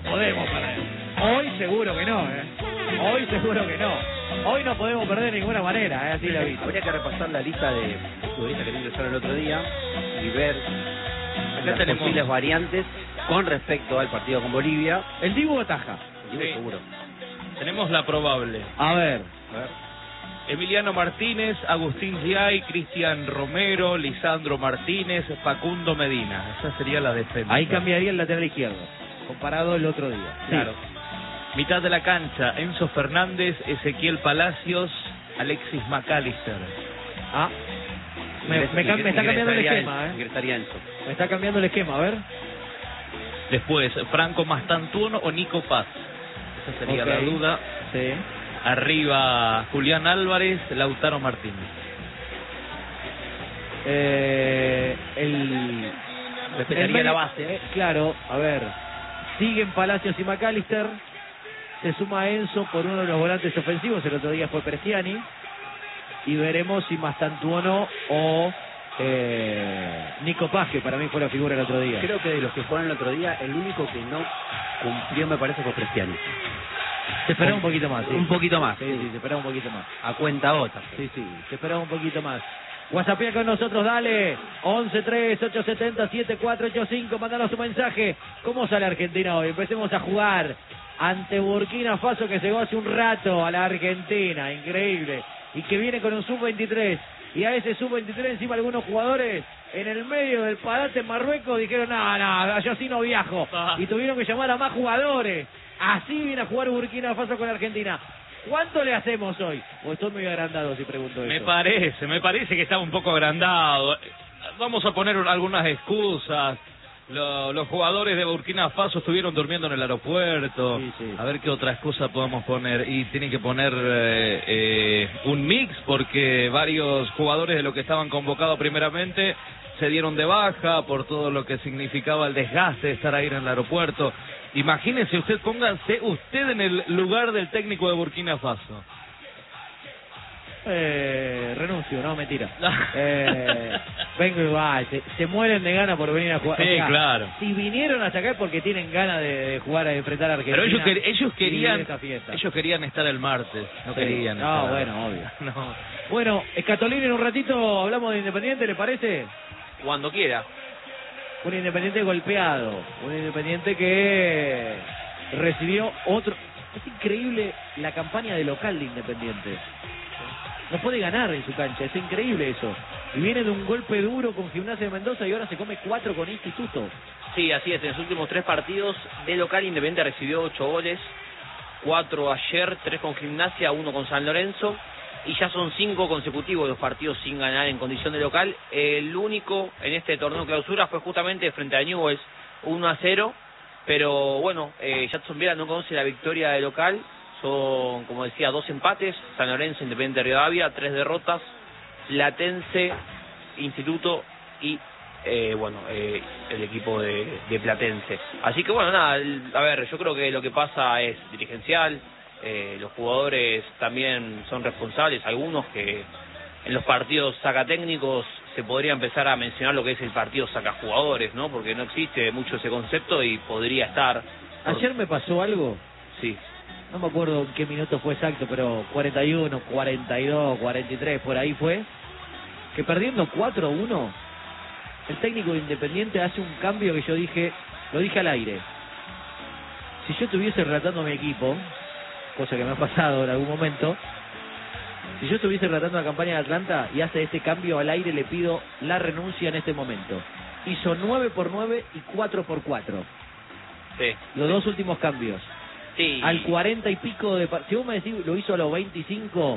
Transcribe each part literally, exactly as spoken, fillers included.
podemos perder. Hoy seguro que no, ¿eh? Hoy seguro que no. Hoy no podemos perder de ninguna manera, ¿eh? Así la vi. Habría que repasar la lista de futbolistas que ingresaron el otro día y ver Acá las tenemos posibles variantes con respecto al partido con Bolivia. ¿El Dibu ataja? El Dibu sí. seguro. Tenemos la probable. A ver. A ver. Emiliano Martínez, Agustín Giay, Cristian Romero, Lisandro Martínez, Facundo Medina. Esa sería la defensa. Ahí cambiaría el lateral izquierdo, comparado el otro día. Claro. Sí. Mitad de la cancha, Enzo Fernández, Ezequiel Palacios, Alexis McAllister. Ah, me, me, me, me está cambiando el esquema, ¿eh? Ingresaría Enzo. Me está cambiando el esquema, a ver. Después, Franco Mastantuono o Nico Paz. Esa sería okay. la duda. Sí. Arriba, Julián Álvarez, Lautaro Martínez. Eh, el... Respetaría el la base. Eh, claro, a ver. Siguen Palacios y McAllister. Se suma Enzo por uno de los volantes ofensivos. El otro día fue Prestiani. Y veremos si Mastantuono o eh, Nico Paz, que para mí fue la figura el otro día. Creo que de los que jugaron el otro día, el único que no cumplió, me parece, fue Prestiani. Se esperaba un poquito más. ¿Sí? Un poquito más. Sí, sí, se esperaba un poquito más. A cuenta otra. Sí, sí, se esperaba un poquito más. WhatsAppea con nosotros, dale. once tres ocho siete cero siete cuatro ocho cinco, mandanos un mensaje. ¿Cómo sale Argentina hoy? Empecemos a jugar ante Burkina Faso, que llegó hace un rato a la Argentina. Increíble. Y que viene con un sub veintitrés. Y a ese sub veintitrés encima algunos jugadores en el medio del parate en Marruecos dijeron, no, no, yo así no viajo. Y tuvieron que llamar a más jugadores. Así viene a jugar Burkina Faso con Argentina. ¿Cuánto le hacemos hoy? O estoy muy agrandado si pregunto eso. Me parece, me parece que estaba un poco agrandado. Vamos a poner algunas excusas. Lo, los jugadores de Burkina Faso estuvieron durmiendo en el aeropuerto. Sí, sí. A ver qué otra excusa podemos poner. Y tienen que poner eh, eh, un mix, porque varios jugadores de los que estaban convocados primeramente se dieron de baja por todo lo que significaba el desgaste de estar ahí en el aeropuerto. Imagínense usted, pónganse usted en el lugar del técnico de Burkina Faso. Eh, renuncio, no, mentira. eh, vengo igual, se, se mueren de ganas por venir a jugar. Sí, o sea, claro. Si vinieron hasta acá es porque tienen ganas de, de jugar a enfrentar a Argentina. Pero ellos, que, ellos querían esta fiesta. ellos querían estar el martes, no sí. querían No, estar. bueno, obvio. No. Bueno, Escatolini, en un ratito hablamos de Independiente, ¿le parece? Cuando quiera. Un Independiente golpeado, un Independiente que recibió otro... Es increíble la campaña de local de Independiente. No puede ganar en su cancha, es increíble eso. Y viene de un golpe duro con Gimnasia de Mendoza y ahora se come cuatro con Instituto. Sí, así es, en los últimos tres partidos de local Independiente recibió ocho goles, cuatro ayer, tres con Gimnasia, uno con San Lorenzo, y ya son cinco consecutivos los partidos sin ganar en condición de local. El único en este torneo clausura fue justamente frente a Newell's, uno a cero, pero bueno, eh, Jacksonville no conoce la victoria de local. Son, como decía, dos empates, San Lorenzo, Independiente Rivadavia, tres derrotas, Platense, Instituto y, eh, bueno, eh, el equipo de, de Platense. Así que, bueno, nada, el, a ver, yo creo que lo que pasa es dirigencial, eh, los jugadores también son responsables, algunos que en los partidos sacatécnicos se podría empezar a mencionar lo que es el partido sacajugadores, ¿no? Porque no existe mucho ese concepto y podría estar... Por... Ayer me pasó algo. Sí. No me acuerdo en qué minuto fue exacto, pero cuarenta y uno, cuarenta y dos, cuarenta y tres, por ahí fue, que perdiendo cuatro a uno, el técnico de Independiente hace un cambio que yo dije, lo dije al aire. Si yo estuviese relatando a mi equipo, cosa que me ha pasado en algún momento, si yo estuviese relatando la campaña de Atlanta y hace este cambio al aire, le pido la renuncia en este momento. Hizo nueve por nueve y cuatro por cuatro. Sí. Los dos últimos cambios. Sí. Al cuarenta y pico de... Si vos me decís, lo hizo a los veinticinco,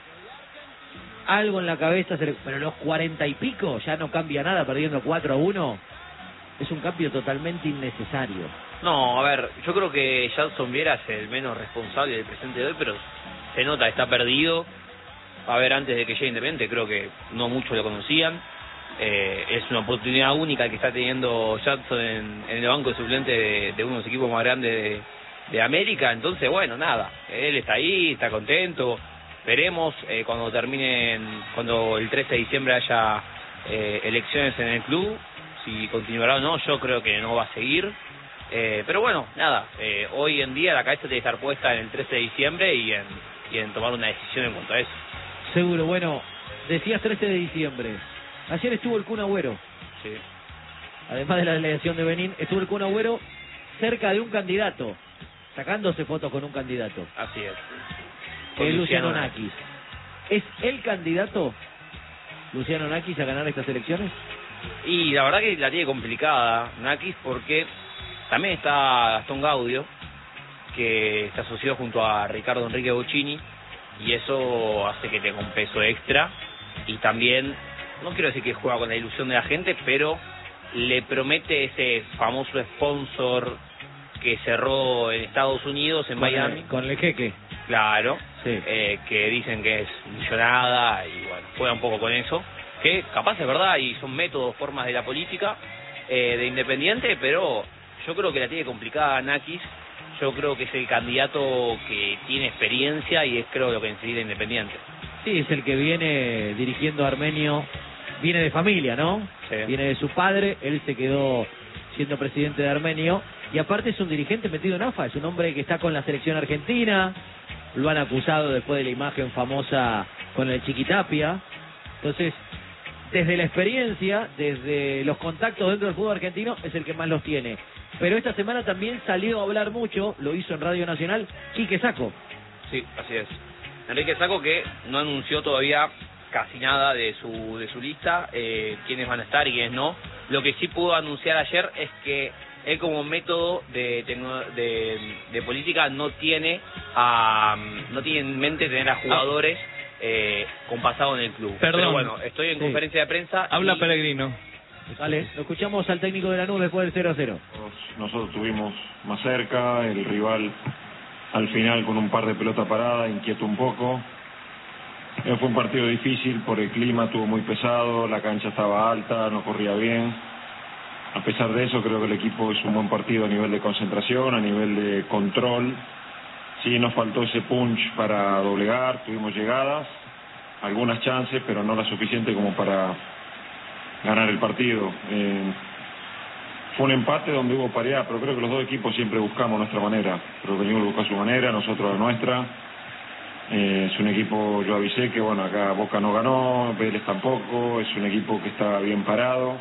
algo en la cabeza, se le... pero los cuarenta y pico ya no cambia nada, perdiendo cuatro a uno. Es un cambio totalmente innecesario. No, a ver, yo creo que Jackson Viera es el menos responsable del presente de hoy, pero se nota, está perdido. A ver, antes de que llegue Independiente, creo que no muchos lo conocían. Eh, es una oportunidad única que está teniendo Jackson en, en el banco de suplente de, de uno de los equipos más grandes de... de América. Entonces, bueno, nada, él está ahí, está contento, veremos eh, cuando terminen, cuando el trece de diciembre haya eh, elecciones en el club, si continuará o no. Yo creo que no va a seguir, Eh, pero bueno, nada, eh, hoy en día la cabeza tiene que estar puesta en el trece de diciembre y en, y en tomar una decisión en cuanto a eso. Seguro, bueno, decías trece de diciembre. Ayer estuvo el Kun Agüero. Sí. Además de la delegación de Benín, estuvo el Kun Agüero cerca de un candidato, sacándose fotos con un candidato. Así es. Que es Luciano Nakis. ¿Es el candidato Luciano Nakis a ganar estas elecciones? Y la verdad que la tiene complicada Nakis, porque también está Gastón Gaudio, que está asociado junto a Ricardo Enrique Bocchini, y eso hace que tenga un peso extra. Y también, no quiero decir que juega con la ilusión de la gente, pero le promete ese famoso sponsor que cerró en Estados Unidos, en con Miami. El, con el jeque. Claro, sí. eh, que dicen que es millonada, y bueno, juega un poco con eso, que capaz es verdad y son métodos, formas de la política eh, de Independiente, pero yo creo que la tiene complicada Nakis. Yo creo que es el candidato que tiene experiencia y es, creo, lo que necesita Independiente. Sí, es el que viene dirigiendo a Armenio, viene de familia, ¿no? Sí. Viene de su padre, él se quedó siendo presidente de Armenio, y aparte es un dirigente metido en A F A, es un hombre que está con la selección argentina, lo han acusado después de la imagen famosa con el Chiquitapia. Entonces, desde la experiencia, desde los contactos dentro del fútbol argentino, es el que más los tiene. Pero esta semana también salió a hablar mucho, lo hizo en Radio Nacional, Quique Sacco. Sí, así es. Enrique Sacco, que no anunció todavía casi nada de su de su lista, eh, quiénes van a estar y quiénes no. Lo que sí pudo anunciar ayer es que él, como método de de, de política, no tiene a, no tiene en mente tener a jugadores eh, con pasado en el club. Perdón. Pero bueno, estoy en Sí. conferencia de prensa. Habla y... Peregrino. Vale, lo escuchamos al técnico de Lanús después del cero a cero. Nosotros estuvimos más cerca, el rival al final con un par de pelotas paradas inquietó un poco. Eh, fue un partido difícil por el clima, estuvo muy pesado, la cancha estaba alta, no corría bien. A pesar de eso, creo que el equipo hizo un buen partido a nivel de concentración, a nivel de control. Sí, nos faltó ese punch para doblegar, tuvimos llegadas, algunas chances, pero no las suficientes como para ganar el partido. Eh, fue un empate donde hubo paridad, pero creo que los dos equipos siempre buscamos nuestra manera. Creo que ninguno busca su manera, nosotros la nuestra. Eh, es un equipo, yo avisé que bueno, acá Boca no ganó, Vélez tampoco, es un equipo que está bien parado,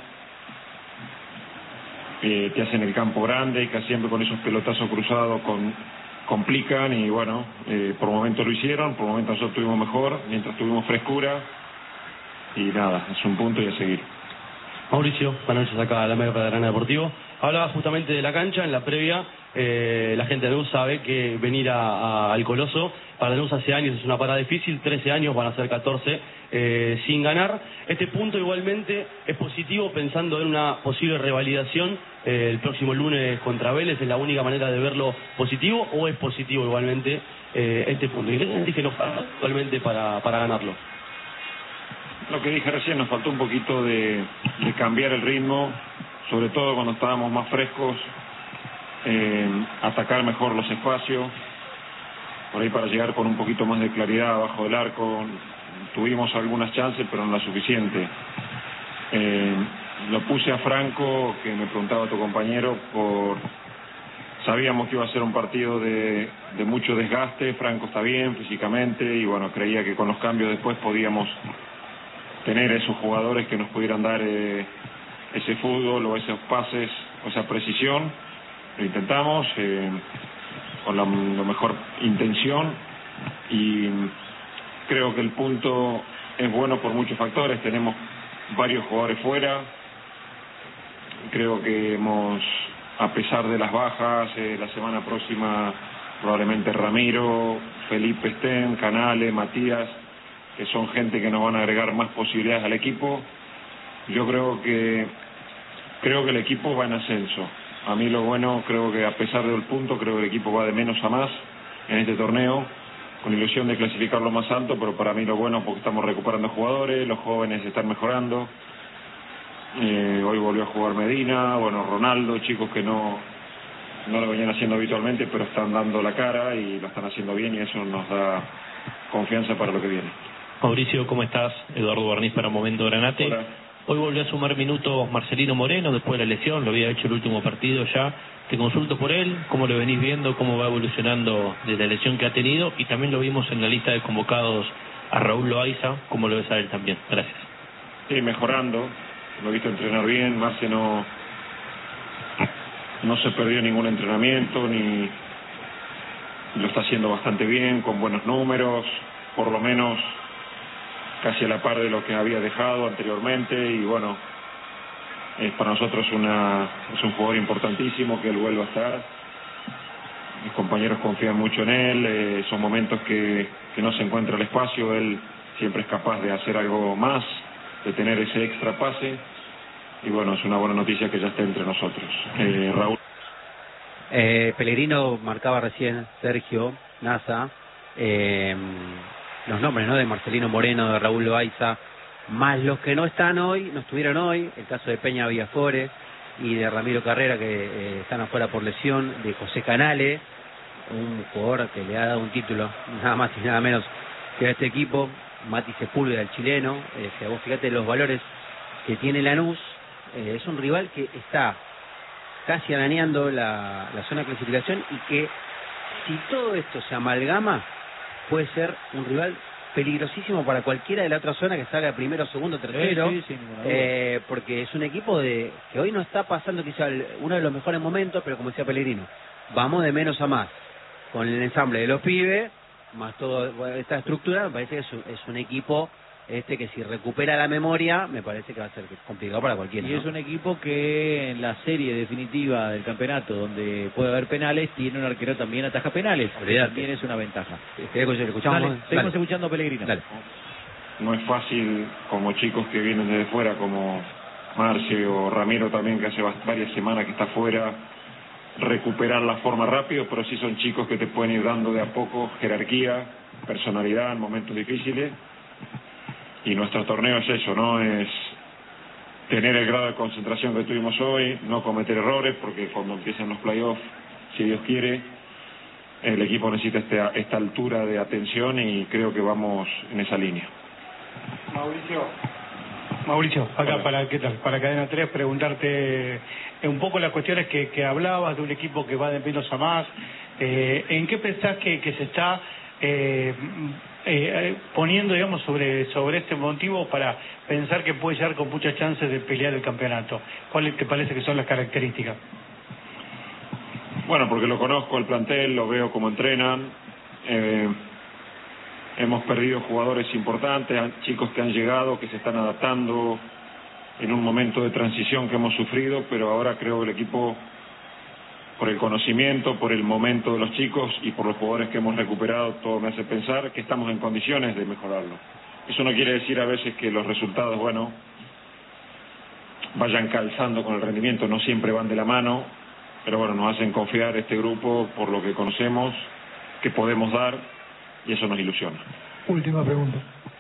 eh, te hacen el campo grande y casi siempre con esos pelotazos cruzados con, complican y bueno, eh, por momentos lo hicieron, por momentos nosotros estuvimos mejor, mientras tuvimos frescura y nada, es un punto y a seguir. Mauricio, buenas noches acá a la Mega Padrana Deportivo. Hablaba justamente de la cancha en la previa. Eh, la gente de Lanús sabe que venir a, a, al Coloso para Lanús hace años es una parada difícil, trece años, van a ser catorce eh, sin ganar. Este punto igualmente es positivo pensando en una posible revalidación eh, el próximo lunes contra Vélez. ¿Es la única manera de verlo positivo o es positivo igualmente eh, este punto? ¿Y qué sentís que nos falta igualmente para, para ganarlo? Lo que dije recién, nos faltó un poquito de, de cambiar el ritmo, sobre todo cuando estábamos más frescos, eh, atacar mejor los espacios, por ahí para llegar con un poquito más de claridad abajo del arco. Tuvimos algunas chances, pero no las suficientes. Eh, lo puse a Franco, que me preguntaba tu compañero, por sabíamos que iba a ser un partido de, de mucho desgaste. Franco está bien físicamente y bueno, creía que con los cambios después podíamos tener esos jugadores que nos pudieran dar eh, ese fútbol o esos pases o esa precisión. Lo intentamos eh, con la, la mejor intención y creo que el punto es bueno por muchos factores. Tenemos varios jugadores fuera, creo que hemos, a pesar de las bajas, eh, la semana próxima probablemente Ramiro, Felipe Sten, Canales, Matías, que son gente que nos van a agregar más posibilidades al equipo. Yo creo que creo que el equipo va en ascenso. A mí lo bueno, creo que a pesar del punto, creo que el equipo va de menos a más en este torneo, con ilusión de clasificarlo más alto, pero para mí lo bueno porque estamos recuperando jugadores, los jóvenes están mejorando. Eh, hoy volvió a jugar Medina, bueno, Ronaldo, chicos que no, no lo venían haciendo habitualmente, pero están dando la cara y lo están haciendo bien y eso nos da confianza para lo que viene. Mauricio, ¿cómo estás? Eduardo Barniz para Momento Granate. Hola. Hoy volvió a sumar minutos Marcelino Moreno después de la lesión, lo había hecho el último partido ya. Te consulto por él, cómo lo venís viendo, cómo va evolucionando desde la lesión que ha tenido, y también lo vimos en la lista de convocados a Raúl Loaiza, cómo lo ves a él también. Gracias. Sí, mejorando, lo he visto entrenar bien. Marce no, no se perdió ningún entrenamiento, ni lo está haciendo bastante bien, con buenos números, por lo menos casi a la par de lo que había dejado anteriormente, y bueno, es para nosotros una, es un jugador importantísimo que él vuelva a estar. Mis compañeros confían mucho en él, eh, son momentos que, que no se encuentra el espacio, él siempre es capaz de hacer algo más, de tener ese extra pase, y bueno, es una buena noticia que ya esté entre nosotros. Eh, Raúl. Eh, Pellegrino marcaba recién, Sergio, Nasa, eh, los nombres, ¿no?, de Marcelino Moreno, de Raúl Loaiza, más los que no están hoy, no estuvieron hoy, el caso de Peña Villafore y de Ramiro Carrera, que eh, están afuera por lesión, de José Canale, un jugador que le ha dado un título, nada más y nada menos que a este equipo, Mati Sepúlveda, el chileno. Eh, si vos fíjate los valores que tiene Lanús, eh, es un rival que está casi arañando la, la zona de clasificación, y que si todo esto se amalgama puede ser un rival peligrosísimo para cualquiera de la otra zona que salga primero, segundo, tercero, sí, sí, eh, porque es un equipo de que hoy no está pasando quizá el, uno de los mejores momentos, pero como decía Pellegrino, vamos de menos a más con el ensamble de los pibes, más toda esta estructura. Me parece que es un, es un equipo este que si recupera la memoria, me parece que va a ser complicado para cualquiera. Y ¿no? es un equipo que en la serie definitiva del campeonato, donde puede haber penales, tiene un arquero también ataja penales. Olvídate. También es una ventaja. Escuchamos, Dale, seguimos dale. escuchando a Pellegrino. Dale. No es fácil, como chicos que vienen desde fuera, como Marce o Ramiro también, que hace varias semanas que está fuera, recuperar la forma rápido, pero sí son chicos que te pueden ir dando de a poco jerarquía, personalidad en momentos difíciles. Y nuestro torneo es eso, ¿no? Es tener el grado de concentración que tuvimos hoy, no cometer errores, porque cuando empiezan los playoffs, si Dios quiere, el equipo necesita este, esta altura de atención, y creo que vamos en esa línea. Mauricio, Mauricio, acá Hola. para qué tal, para Cadena tres, preguntarte eh, un poco las cuestiones que, que hablabas de un equipo que va de menos a más. Eh, ¿En qué pensás que, que se está eh, eh, poniendo, digamos, sobre sobre este motivo para pensar que puede llegar con muchas chances de pelear el campeonato? ¿Cuáles te parece que son las características? Bueno, porque lo conozco el plantel, lo veo cómo entrenan. Eh, hemos perdido jugadores importantes, chicos que han llegado, que se están adaptando en un momento de transición que hemos sufrido, pero ahora creo que el equipo, por el conocimiento, por el momento de los chicos y por los jugadores que hemos recuperado, todo me hace pensar que estamos en condiciones de mejorarlo. Eso no quiere decir a veces que los resultados, bueno, vayan calzando con el rendimiento, no siempre van de la mano, pero bueno, nos hacen confiar este grupo por lo que conocemos, que podemos dar, y eso nos ilusiona. Última pregunta.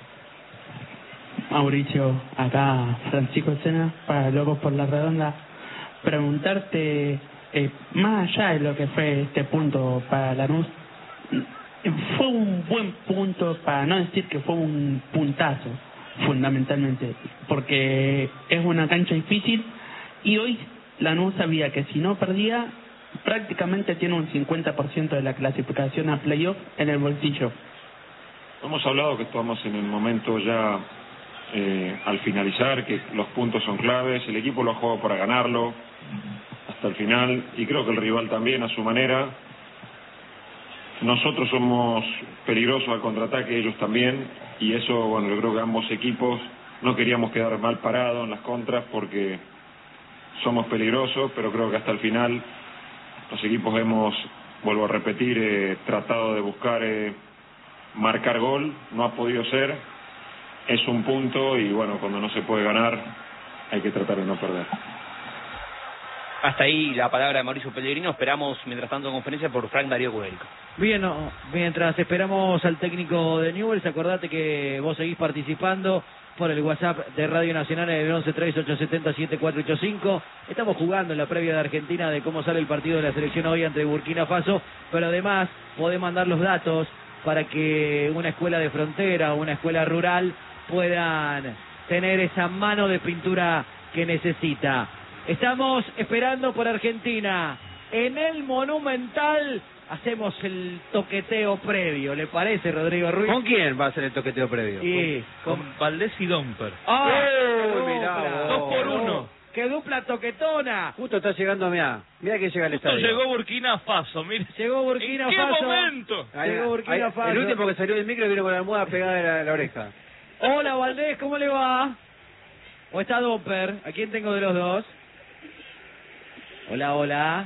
Mauricio, acá Francisco Sena, para Locos por la Redonda. Preguntarte, eh, más allá de lo que fue este punto para Lanús, fue un buen punto, para no decir que fue un puntazo, fundamentalmente, porque es una cancha difícil, y hoy Lanús sabía que si no perdía, prácticamente tiene un cincuenta por ciento de la clasificación a playoff en el bolsillo. Hemos hablado que estamos en el momento ya eh, al finalizar, que los puntos son claves, el equipo lo ha jugado para ganarlo hasta el final, y creo que el rival también a su manera. Nosotros somos peligrosos al contraataque, ellos también, y eso, bueno, yo creo que ambos equipos no queríamos quedar mal parados en las contras, porque somos peligrosos, pero creo que hasta el final los equipos hemos, vuelvo a repetir, eh, tratado de buscar eh, marcar gol, no ha podido ser, es un punto, y bueno, cuando no se puede ganar hay que tratar de no perder. Hasta ahí la palabra de Mauricio Pellegrino. Esperamos, mientras tanto, en conferencia por Frank Darío Cuderico. Bien, no, mientras esperamos al técnico de Newell's, acordate que vos seguís participando por el WhatsApp de Radio Nacional en el once tres ocho siete cero siete cuatro ocho cinco. Estamos jugando en la previa de Argentina de cómo sale el partido de la selección hoy ante Burkina Faso, pero además podés mandar los datos para que una escuela de frontera o una escuela rural puedan tener esa mano de pintura que necesita. Estamos esperando por Argentina. En el Monumental hacemos el toqueteo previo, ¿le parece, Rodrigo Ruiz? ¿Con quién va a ser el toqueteo previo? Y Con Valdés y Domper. ¡Ah! ¡Eh! ¡Qué Mirá dupla! vos. Dos por uno. ¡Qué dupla toquetona! Justo está llegando, mirá. Mirá que llega el Justo estadio. llegó Burkina Faso, mire. Llegó Burkina ¿En qué Faso. momento? Ahí, Llegó Burkina ahí, Faso. El último que salió del micro vino con la almohada pegada de la, la oreja. Hola, Valdés, ¿cómo le va? ¿O está Domper? ¿A quién tengo de los dos? Hola, hola.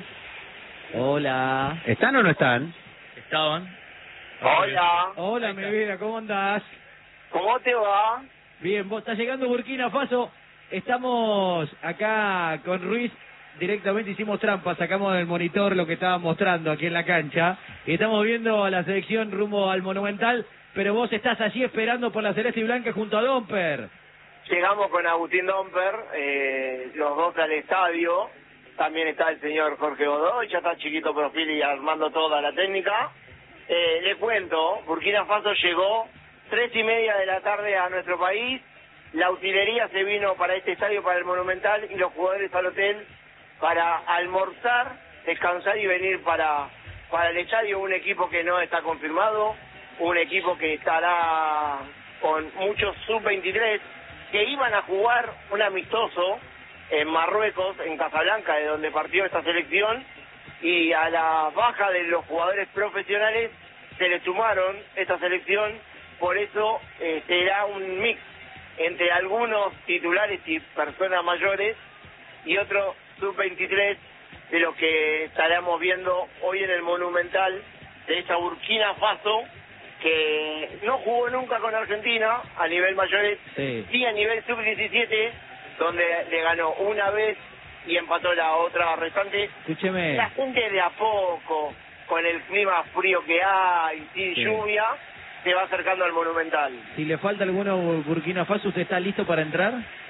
Hola. ¿Están o no están? Estaban. Hola, Hola, mi vida, ¿cómo andás? ¿cómo te va? Bien, vos estás llegando Burkina Faso. Estamos acá con Ruiz. Directamente hicimos trampa, sacamos del monitor lo que estaban mostrando aquí en la cancha. Y estamos viendo a la selección rumbo al Monumental. Pero vos estás allí esperando por la Celeste y Blanca junto a Domper. Llegamos con Agustín Domper, eh, los dos al estadio. También está el señor Jorge Godoy, ya está Chiquito Profili armando toda la técnica. Eh, le cuento, Burkina Faso llegó tres y media de la tarde a nuestro país. La utilería se vino para este estadio, para el Monumental, y los jugadores al hotel para almorzar, descansar y venir para, para el estadio. Un equipo que no está confirmado, un equipo que estará con muchos sub veintitrés que iban a jugar un amistoso en Marruecos, en Casablanca, de donde partió esta selección, y a la baja de los jugadores profesionales se le sumaron esta selección. Por eso eh, será un mix entre algunos titulares y personas mayores y otro sub veintitrés de lo que estaremos viendo hoy en el Monumental, de esta Burkina Faso que no jugó nunca con Argentina a nivel mayores, Sí. sí a nivel sub diecisiete, donde le ganó una vez y empató la otra restante. Escúcheme. La gente de a poco, con el clima frío que hay, sin Sí. lluvia, se va acercando al Monumental. Si le falta alguno a Burkina Faso, ¿usted está listo para entrar?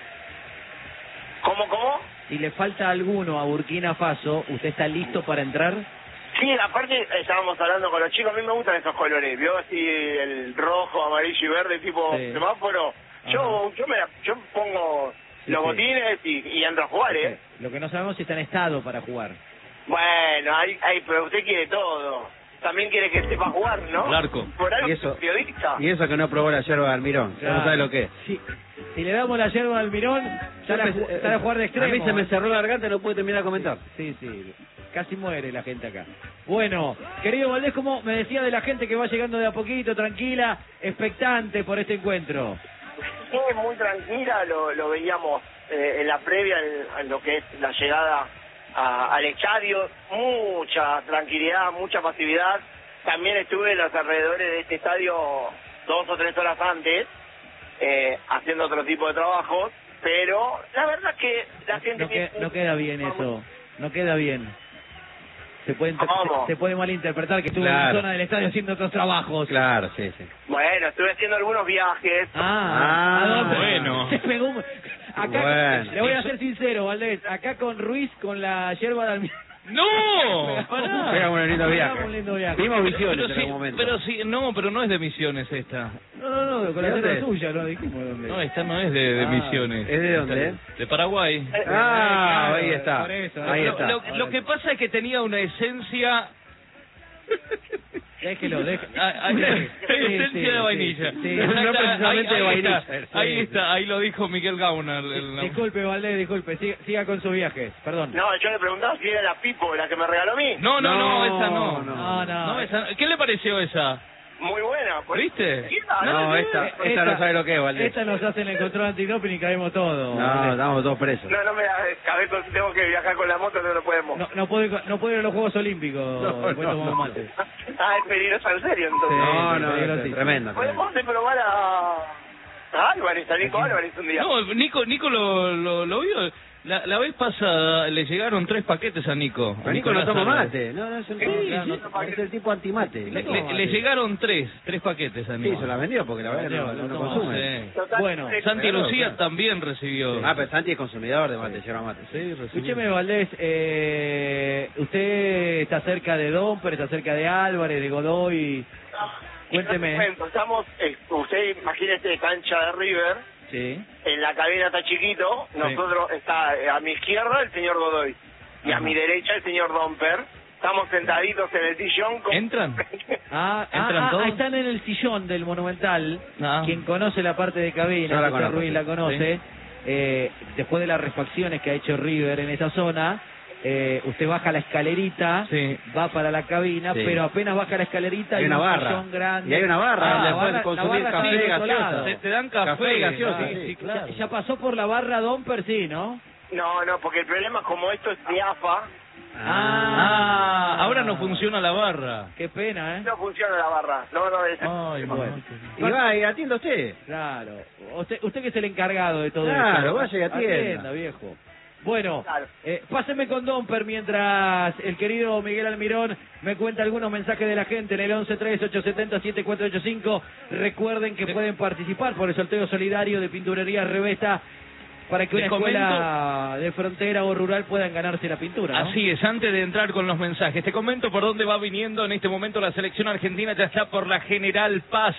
¿Cómo, cómo? Si le falta alguno a Burkina Faso, ¿usted está listo para entrar? Sí, aparte estábamos hablando con los chicos, a mí me gustan esos colores, ¿vio? Así el rojo, amarillo y verde, tipo Sí. semáforo. Yo, yo me la- yo pongo Sí, los sí. botines y, y entro a jugar, ¿eh? Lo que no sabemos es si está en estado para jugar. Bueno, hay, hay, pero usted quiere todo. También quiere que sepa jugar, ¿no? El arco. Por algo Y es eso, periodista. y eso que no probó la yerba de Almirón. Ya no sabe lo que es. Si, si le damos la yerba al Mirón, sale a, ju- sale a jugar de extremo. A mí se me cerró la garganta y no pude terminar de comentar. Sí, sí, casi muere la gente acá. Bueno, querido Valdés, como me decía de la gente que va llegando de a poquito, tranquila, expectante por este encuentro. Sí, muy tranquila, lo, lo veíamos eh, en la previa, en, en lo que es la llegada a, al estadio, mucha tranquilidad, mucha pasividad. También estuve en los alrededores de este estadio dos o tres horas antes, eh, haciendo otro tipo de trabajos, pero la verdad que la gente... No, que- no queda bien eso, no queda bien. Se puede, inter- ¿Cómo? se, se puede malinterpretar que estuve en Claro. la zona del estadio haciendo otros trabajos. Claro, sí, sí. Bueno, estuve haciendo algunos viajes. Ah, Ah, ¿a dónde? bueno. Se pegó un- Acá, Bueno. le voy a ser sincero, Valdés, acá con Ruiz, con la yerba de Almirón. ¡No! Pará. Pegamos un lindo viaje. Pegamos un lindo viaje. Vimos visiones Pero en sí, algún momento. pero sí, no, pero no es de Misiones esta. No, no, no, con la ¿De dónde yerba es? suya, no dijimos de dónde. No, esta no es de, de Ah, Misiones. ¿es de dónde, Esta es De Paraguay. Eh, Ah, Claro, ahí está. por eso, Ahí lo, está. Lo, lo que pasa es que tenía una esencia... Déjelo, déjelo. Ah, ahí- Sí, esencia sí, de sí, vainilla. sí, sí. Ahí No está, precisamente ahí- de ahí vainilla. está, Sí, Ahí sí. está, ahí lo dijo Miguel Gauna. el- el- Disculpe, Valdés, disculpe. Siga, siga con su viaje. Perdón. No, yo le preguntaba si era la Pipo, la que me regaló a mí. No, no, no, No, esa no. no, no. No, esa- ¿Qué le pareció esa? Muy buena. pues. ¿Viste? Sí, la- No, esta, esta no sabe lo que es, Valdés. Esta nos hacen el control antidoping y caemos todos. No, Valdés. estamos todos presos. No, no me da cabeza, tengo que viajar con la moto, no lo podemos. No, no puede, no puede ir a los Juegos Olímpicos. No, después no, tomamos no. mate. Ah, es peligroso en serio, entonces. No, sí, no, peligrosísimo. es tremendo. tremendo. Podemos de probar a... a Álvarez, a Nico Álvarez un día. No, Nico, Nico lo, lo, lo vio. La, la vez pasada le llegaron tres paquetes a Nico. Pero a Nico no Nicolás toma Álvarez. mate. No, no, es el, Sí, no, sí. no, es el tipo antimate. Le, No le- toma le mate. llegaron tres, tres paquetes a Sí, Nico. se la vendió porque la verdad vendió, no, lo no toma. consume. Sí. Total, Bueno, sí. Santi Claro, Lucía claro. también recibió. Ah, pero Santi es consumidor de mate, lleva mate. Sí, recibió. Escúcheme, Valdés, eh, usted está cerca de Domper, está cerca de Álvarez, de Godoy. Cuénteme. Bueno, estamos, eh, usted imagínese cancha de River, Sí. Sí. En la cabina está chiquito, nosotros está eh, a mi izquierda el señor Godoy y Ajá. a mi derecha el señor Domper. Estamos sentaditos en el sillón. Con... ¿Entran? Ah, ¿Entran ah, ah, todos? están en el sillón del Monumental. Ah. Quien conoce la parte de cabina, Yo la José conozco, Ruiz sí. la conoce. Eh, después de las refacciones que ha hecho River en esa zona, eh, usted baja la escalerita, Sí. va para la cabina, Sí. pero apenas baja la escalerita Hay hay una un barra. sillón grande. Y hay una barra Ah, donde la pueden barra- consumir la barra está café, del otro gaseosa. lado. Te, te dan café. Café, gaseosa, Ah, sí, sí, Ya, ya pasó por la barra Domper, sí, ¿no? No, no, porque el problema es como esto es de A F A, Ah, ahora no funciona la barra. Qué pena, ¿eh? no funciona la barra. No, no, es... Ay, Bueno. Y va y atienda usted. Claro. Usted, usted que es el encargado de todo Claro, esto. vaya y atienda. viejo. Bueno, Claro. eh, páseme con Domper mientras el querido Miguel Almirón me cuenta algunos mensajes de la gente en el once tres ocho siete cero siete cuatro ocho cinco. Recuerden que pueden participar por el sorteo solidario de Pinturería Revesta para que Les una escuela de frontera o rural puedan ganarse la pintura, ¿no? Así es, antes de entrar con los mensajes, te comento por dónde va viniendo en este momento la selección argentina. Ya está por la General Paz,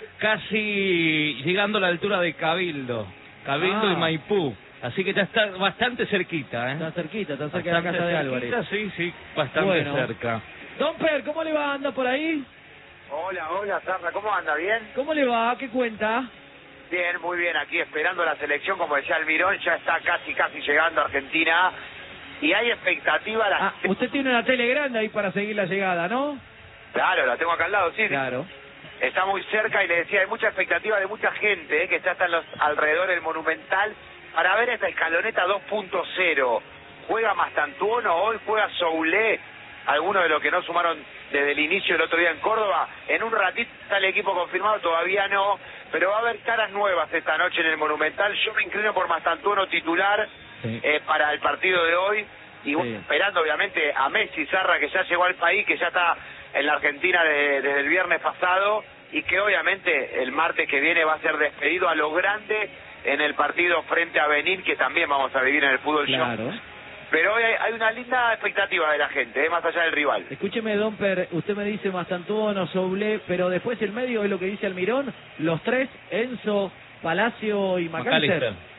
casi llegando a la altura de Cabildo, Cabildo Ah. y Maipú. Así que ya está bastante cerquita, ¿eh? Está cerquita, está cerca de la Bastante casa de cerquita, Álvarez. Sí, sí, bastante Bueno. cerca. Domper, ¿cómo le va? ¿Anda por ahí? Hola, hola, Sarra, ¿cómo anda? ¿Bien? ¿Cómo le va? ¿Qué cuenta? Bien, muy bien, aquí esperando la selección, como decía Almirón, ya está casi, casi llegando a Argentina y hay expectativa. La... Ah, usted tiene una tele grande ahí para seguir la llegada, ¿no? Claro, la tengo acá al lado, sí. Claro. Está muy cerca y le decía, hay mucha expectativa de mucha gente eh, que ya está en los alrededores del Monumental para ver esta escaloneta dos punto cero. Juega Mastantuono, hoy juega Soulé, algunos de los que no sumaron desde el inicio del otro día en Córdoba. En un ratito está el equipo confirmado, todavía no, pero va a haber caras nuevas esta noche en el Monumental. Yo me inclino por Mastantuono titular Sí. eh, para el partido de hoy y bueno, Sí. esperando obviamente a Messi Zarra, que ya llegó al país, que ya está en la Argentina de- desde el viernes pasado y que obviamente el martes que viene va a ser despedido a lo grande en el partido frente a Benín, que también vamos a vivir en el Fútbol Show. Claro. Pero hoy hay, hay una linda expectativa de la gente, eh, más allá del rival. Escúcheme, Domper, usted me dice Mastantuono, Soulé, pero después el medio es lo que dice Almirón, los tres, Enzo, Palacio y McAllister. McAllister.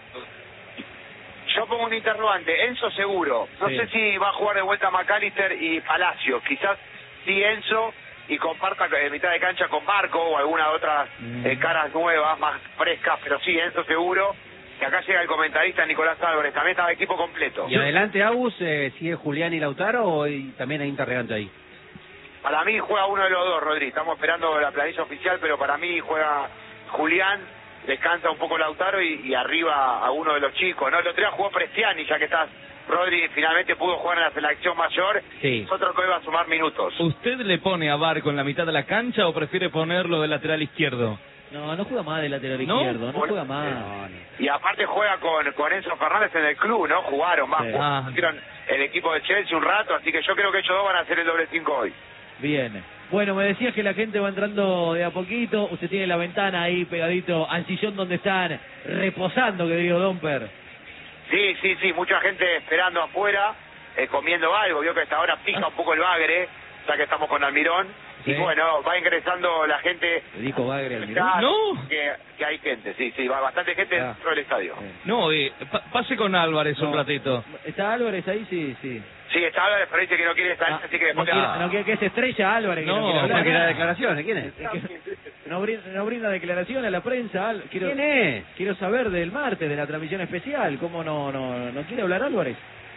Yo pongo un interrogante, Enzo seguro, no Sí. sé si va a jugar de vuelta McAllister y Palacio, quizás sí Enzo y comparta eh, mitad de cancha con Marco o alguna otra Mm. eh, caras nuevas, más frescas, pero sí Enzo seguro, que acá llega el comentarista Nicolás Álvarez, también está el equipo completo. Y adelante, Agus, eh, ¿sigue Julián y Lautaro o hay- también hay interrogante ahí? Para mí juega uno de los dos, Rodri, estamos esperando la planilla oficial, pero para mí juega Julián, descansa un poco Lautaro y, y arriba a uno de los chicos, ¿no? El otro día jugó Prestiani, ya que estás, Rodri, finalmente pudo jugar en la selección mayor, Sí. otro que iba a sumar minutos. ¿Usted le pone a Barco en la mitad de la cancha o prefiere ponerlo de lateral izquierdo? No, no juega más de lateral ¿No? izquierdo, no Bueno, juega más. Y aparte juega con, con Enzo Fernández en el club, ¿no? Jugaron más, Sí. Ah. pusieron el equipo de Chelsea un rato, así que yo creo que ellos dos van a hacer el doble cinco hoy. Bien. Bueno, me decías que la gente va entrando de a poquito. Usted tiene la ventana ahí pegadito al sillón donde están reposando, querido Domper. Sí, sí, sí, mucha gente esperando afuera, eh, comiendo algo, vio que hasta ahora pica un poco el bagre, ya que estamos con Almirón, Sí. y bueno, va ingresando la gente, Le dijo Bagre Almirón. ya No. que, que hay gente, sí, sí, va bastante gente Ah. dentro del estadio. No, eh, pa- pase con Álvarez un No. ratito. ¿Está Álvarez ahí? Sí, sí. Sí, está Álvarez, pero dice que no quiere estar, Ah, así que no, después... quiere, Ah. no quiere que se estrella Álvarez. que No, quiere no hablar. ¿Para que da declaraciones? ¿Quién es? Es que no, brinda, no brinda declaración a la prensa. Al- Quiero, ¿Quién es? quiero saber del martes, de la transmisión especial. ¿Cómo no, no, no quiere hablar Álvarez?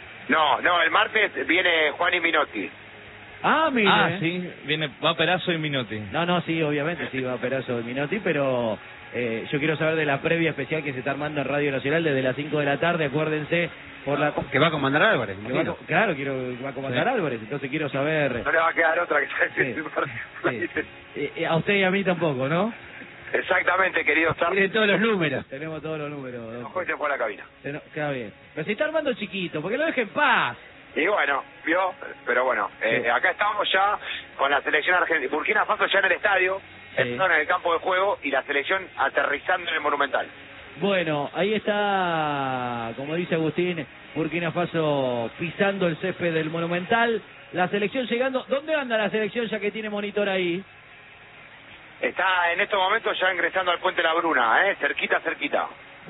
No, no, el martes viene Juan y Minotti. Ah, mire. Ah, sí, viene, va Perazo y Minotti. No, no, sí, obviamente sí va a Perazo de Minotti, pero eh, yo quiero saber de la previa especial que se está armando en Radio Nacional desde las cinco de la tarde, acuérdense, por la... Que va a comandar Álvarez, que va a imagino. co- claro, quiero que va a comandar Sí. Álvarez, entonces quiero saber... No le va a quedar otra que Sí, sí. Eh, eh, a usted y a mí tampoco, ¿no? Exactamente, querido Sar. Tiene todos los números. Tenemos todos los números. No doctor. juegue por la cabina. Ten- Queda bien. Pero se está armando chiquito, porque lo deje en paz. Y bueno, vio, pero bueno, eh, Sí. acá estamos ya con la selección argentina. Burkina Faso ya en el estadio, Sí. están en el campo de juego y la selección aterrizando en el Monumental. Bueno, ahí está, como dice Agustín, Burkina Faso pisando el césped del Monumental. La selección llegando. ¿Dónde anda la selección ya que tiene monitor ahí? Está en estos momentos ya ingresando al Puente La Bruna, ¿eh? Cerquita, cerquita.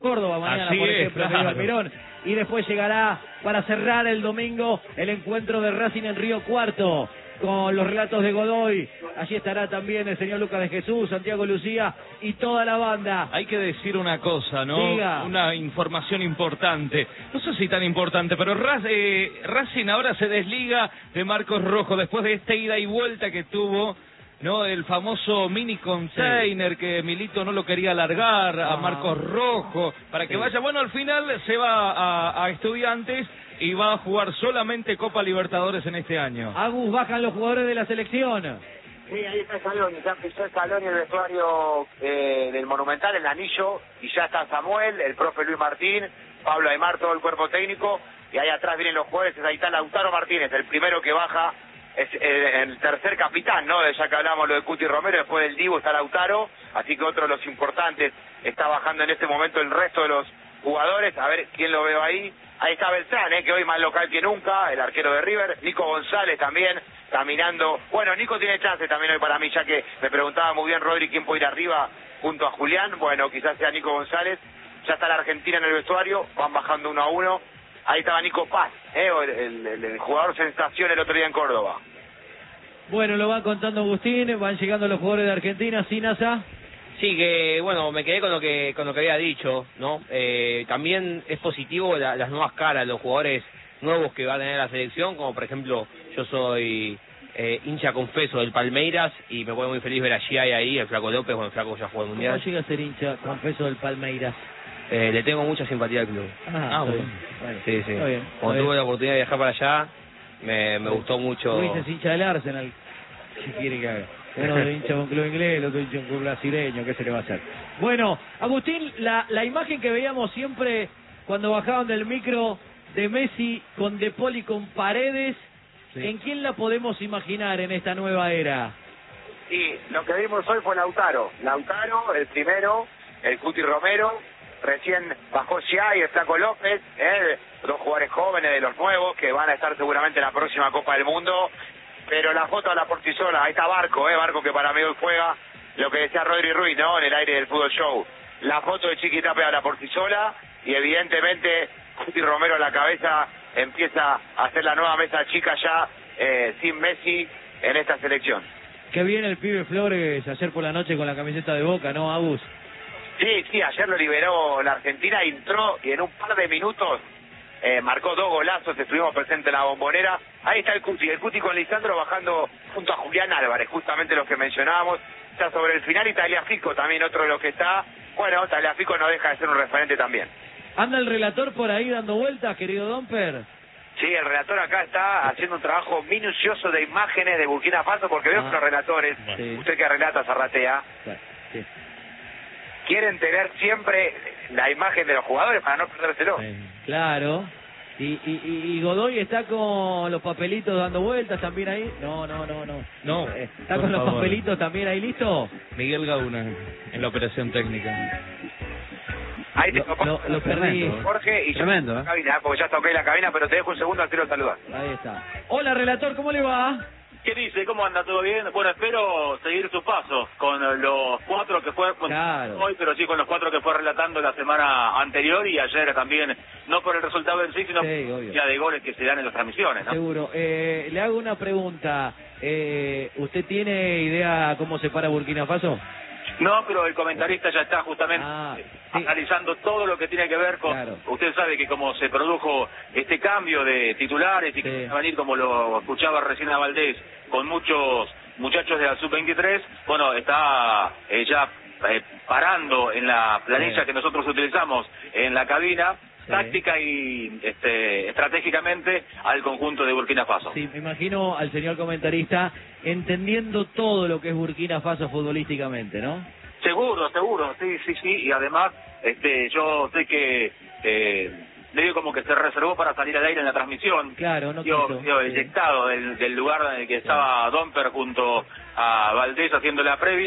Córdoba mañana, Así por es, ejemplo, claro. en Almirón. Y después llegará para cerrar el domingo el encuentro de Racing en Río Cuarto, con los relatos de Godoy. Allí estará también el señor Lucas de Jesús, Santiago Lucía y toda la banda. Hay que decir una cosa, ¿no? Diga. Una información importante. No sé si tan importante, pero Raz- eh, Racing ahora se desliga de Marcos Rojo después de esta ida y vuelta que tuvo, ¿no? El famoso mini container, sí, que Milito no lo quería largar a Marcos Rojo para que, sí, vaya. Bueno, al final se va a, a Estudiantes y va a jugar solamente Copa Libertadores en este año. Agus, bajan los jugadores de la selección. Sí, ahí está Scaloni, ya pisó Scaloni el vestuario eh, del Monumental, el anillo, y ya está Samuel, el profe Luis Martín, Pablo Aymar, todo el cuerpo técnico, y ahí atrás vienen los jugadores, ahí está Lautaro Martínez, el primero que baja, es eh, el tercer capitán, ¿no? Ya que hablamos lo de Cuti Romero, después del Divo está Lautaro, así que otro de los importantes está bajando en este momento el resto de los jugadores, a ver quién lo veo ahí. Ahí está Beltrán, eh, que hoy más local que nunca, el arquero de River. Nico González también, caminando. Bueno, Nico tiene chance también hoy para mí, ya que me preguntaba muy bien Rodri quién puede ir arriba junto a Julián. Bueno, quizás sea Nico González. Ya está la Argentina en el vestuario, van bajando uno a uno. Ahí estaba Nico Paz, eh, el, el, el jugador sensación el otro día en Córdoba. Bueno, lo va contando Agustín, van llegando los jugadores de Argentina, ¿sí, Nasa? Sí, que bueno, me quedé con lo que con lo que había dicho, ¿no? Eh, también es positivo la, las nuevas caras, los jugadores nuevos que va a tener la selección, como por ejemplo, yo soy eh, hincha confeso del Palmeiras y me pone muy feliz ver a Giai ahí, el Flaco López, bueno, el Flaco ya jugó el Mundial. ¿Cómo llega a ser hincha confeso del Palmeiras? Eh, le tengo mucha simpatía al club. Ah, ah bueno. bueno. Sí, sí. Está bien, Cuando está tuve bien. la oportunidad de viajar para allá, me, me gustó mucho. Luis es hincha del Arsenal, ¿qué quiere que haga? Uno de hincha de un club inglés, el otro hincha de un club brasileño, ¿qué se le va a hacer? Bueno, Agustín, la, la imagen que veíamos siempre cuando bajaban del micro de Messi con De Paul y con Paredes, sí, ¿en quién la podemos imaginar en esta nueva era? Y lo que vimos hoy fue Lautaro. Lautaro, el primero, el Cuti Romero, recién bajó Giai y el Flaco López, eh, dos jugadores jóvenes de los nuevos que van a estar seguramente en la próxima Copa del Mundo. Pero la foto a la Portisola, ahí está Barco, eh, Barco que para mí hoy juega, lo que decía Rodri Ruiz, ¿no? En el aire del Fútbol Show. La foto de Chiquitape a la Portisola y evidentemente Cuti Romero a la cabeza empieza a hacer la nueva mesa chica ya eh, sin Messi en esta selección. Qué bien el pibe Flores ayer por la noche con la camiseta de Boca, ¿no, Agus? Sí, sí, ayer lo liberó la Argentina, entró y en un par de minutos eh, marcó dos golazos, estuvimos presentes en la Bombonera. Ahí está el Cuti, el Cuti con Lisandro bajando junto a Julián Álvarez, justamente los que mencionábamos. Está sobre el final y Tagliafico también otro de los que está. Bueno, Tagliafico no deja de ser un referente también. ¿Anda el relator por ahí dando vueltas, querido Domper? Sí, el relator acá está haciendo un trabajo minucioso de imágenes de Burkina Faso, porque veo Ah, que los relatores, sí. usted que relata Zarratea, Sí. quieren tener siempre la imagen de los jugadores para no perdérselo. Sí, claro. Y, y, y y Godoy está con los papelitos dando vueltas también ahí. No, no, no, no. No, Eh, ¿Está por con los favor. papelitos también ahí listo? Miguel Gauna en la operación técnica. Ahí te Lo, tocó lo, lo perdí. Jorge y yo Tremendo, la ¿eh? cabina, porque ya toqué la cabina, pero te dejo un segundo al quiero saludar. Ahí está. Hola, relator, ¿cómo le va? ¿Qué dice? ¿Cómo anda? ¿Todo bien? Bueno, espero seguir sus pasos con los cuatro que fue bueno, Claro. hoy, pero sí con los cuatro que fue relatando la semana anterior y ayer también, no por el resultado en sí, sino Sí, por obvio. la cantidad de goles que se dan en las transmisiones, ¿no? Seguro. Eh, le hago una pregunta. Eh, ¿Usted tiene idea cómo se para Burkina Faso? No, pero el comentarista ya está justamente Ah, eh, sí. analizando todo lo que tiene que ver con... Claro. Usted sabe que como se produjo este cambio de titulares y que Sí. va a venir, como lo escuchaba recién a Valdés, con muchos muchachos de la sub veintitrés, bueno, está eh, ya eh, parando en la planilla Sí. que nosotros utilizamos en la cabina, Sí. táctica y este, estratégicamente al conjunto de Burkina Faso. Sí, me imagino al señor comentarista entendiendo todo lo que es Burkina Faso futbolísticamente, ¿no? Seguro, seguro, sí, sí, sí, y además este, yo sé que eh, medio como que se reservó para salir al aire en la transmisión. Claro, no Dio, quiso. dio Sí. eyectado del, del lugar en el que estaba Domper junto a Valdés haciendo la previa,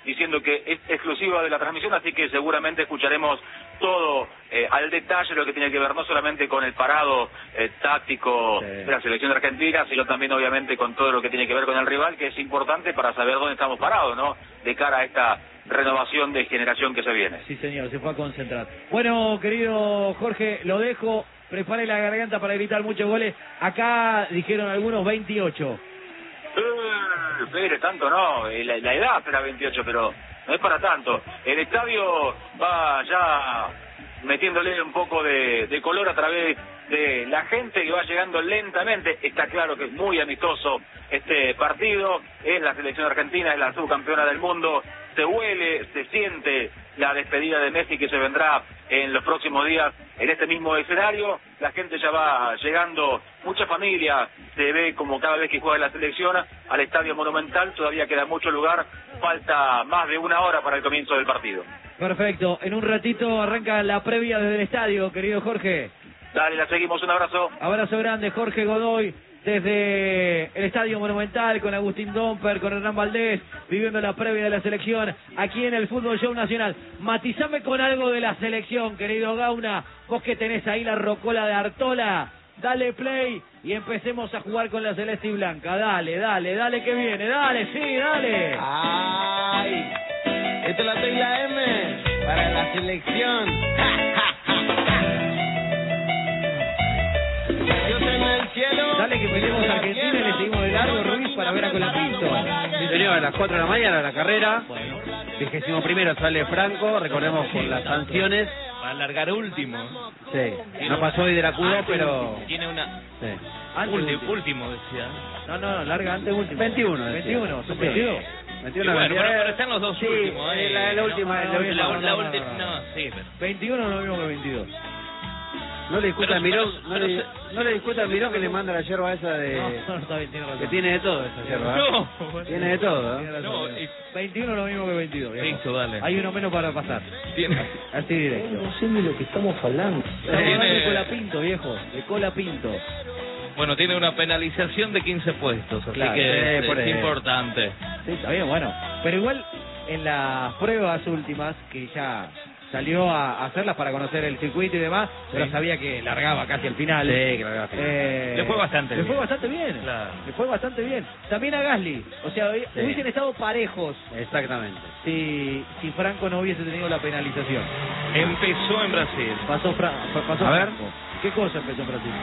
diciendo que es exclusiva de la transmisión, así que seguramente escucharemos todo eh, al detalle lo que tiene que ver no solamente con el parado eh, táctico sí. de la selección de Argentina, sino también obviamente con todo lo que tiene que ver con el rival, que es importante para saber dónde estamos parados, ¿no? De cara a esta renovación de generación que se viene. Sí, señor, se fue a concentrar. Bueno, querido Jorge, lo dejo. Prepare la garganta para gritar muchos goles. Acá dijeron algunos veintiocho. Eh, espere, tanto no. La, la edad espera veintiocho, pero no es para tanto. El estadio va ya metiéndole un poco de, de color a través de la gente que va llegando lentamente. Está claro que es muy amistoso este partido. Es la selección argentina, es la subcampeona del mundo. Se huele, se siente la despedida de Messi que se vendrá en los próximos días en este mismo escenario. La gente ya va llegando, mucha familia se ve como cada vez que juega la selección al Estadio Monumental. Todavía queda mucho lugar, falta más de una hora para el comienzo del partido. Perfecto, en un ratito arranca la previa desde el estadio, querido Jorge. Dale, la seguimos, un abrazo. Abrazo grande, Jorge Godoy, desde el Estadio Monumental, con Agustín Domper, con Hernán Valdés, viviendo la previa de la selección, aquí en el Fútbol Show Nacional. Matizame con algo de la selección, querido Gauna, vos que tenés ahí la rocola de Artola, dale play y empecemos a jugar con la celeste y blanca, dale, dale, dale que viene, dale, sí, dale. Ay, esta es la tecla M para la selección. Dios en el cielo. Dale que peleemos a Argentina y le seguimos de largo, Ruiz, para ver a Colapinto. Sí, señor, a las cuatro de la mañana la carrera. Bueno. Vigésimo primero sale Franco, recordemos por las sanciones. Va a largar último. Sí, no pasó hoy de la Q dos, pero... Tiene una... Sí. Antes último, último, decía. No, no, larga antes último. veintiuno. veintiuno, son veintidós. veintiuno, bueno, pero, pero están los dos sí, últimos. Eh, la, la última, no, la, la, última. la, la última, no, sí, pero... veintiuno no lo mismo que veintidós. No le discuta al Mirón, no, pero le, se, no le discuta al Mirón que le manda la yerba esa de... No, no, está bien, tiene razón. Que tiene de todo esa yerba. No, tiene de todo, ¿eh? No, y veintiuno es lo mismo que veintidós. Listo, dale. Hay uno menos para pasar. Tiene... Así directo. No sé ni lo que estamos hablando. Estamos Tiene... hablando de Colapinto, viejo. De Colapinto. Bueno, tiene una penalización de quince puestos, así claro, que eh, es, por es importante. Sí, está bien, bueno. Pero igual, en las pruebas últimas, que ya salió a hacerlas para conocer el circuito y demás, sí. Pero sabía que largaba casi al final. Sí, que largaba. Eh, le fue bastante le bien. Le fue bastante bien. Claro. Le fue bastante bien. También a Gasly. O sea, sí. Hubiesen estado parejos. Exactamente. Si, si Franco no hubiese tenido la penalización. Empezó en Brasil. Pasó, Fra pasó a ver. Franco. ¿Qué cosa empezó en Brasil?